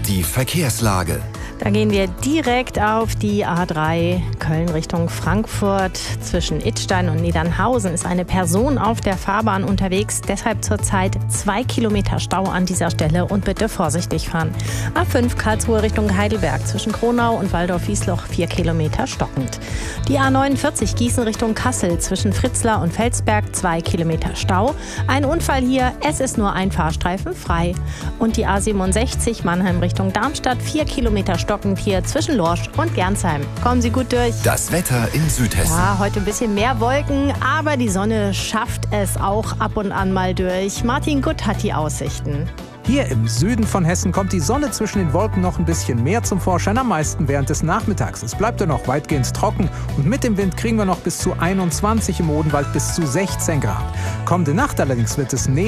Die Verkehrslage. Da gehen wir direkt auf die A3 Köln Richtung Frankfurt. Zwischen Idstein und Niedernhausen ist eine Person auf der Fahrbahn unterwegs. Deshalb zurzeit 2 Kilometer Stau an dieser Stelle und bitte vorsichtig fahren. A5 Karlsruhe Richtung Heidelberg. Zwischen Kronau und Waldorf-Wiesloch 4 Kilometer stockend. Die A49 Gießen Richtung Kassel. Zwischen Fritzlar und Felsberg 2 Kilometer Stau. Ein Unfall hier, es ist nur ein Fahrstreifen frei. Und die A67 Mannheim Richtung Darmstadt 4 Kilometer stockend hier zwischen Lorsch und Gernsheim. Kommen Sie gut durch. Das Wetter in Südhessen. Ja, heute ein bisschen mehr Wolken, aber die Sonne schafft es auch ab und an mal durch. Martin Gutt hat die Aussichten. Hier im Süden von Hessen kommt die Sonne zwischen den Wolken noch ein bisschen mehr zum Vorschein, am meisten während des Nachmittags. Es bleibt dann noch weitgehend trocken und mit dem Wind kriegen wir noch bis zu 21, im Odenwald bis zu 16 Grad. Kommende Nacht allerdings wird es